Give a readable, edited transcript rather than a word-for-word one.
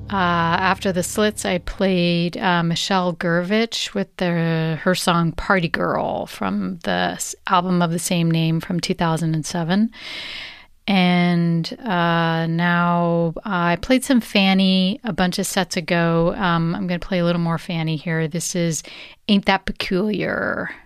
After the Slits, I played Michelle Gurvich with her song Party Girl from the album of the same name from 2007. And now I played some Fanny a bunch of sets ago. I'm going to play a little more Fanny here. This is Ain't That Peculiar.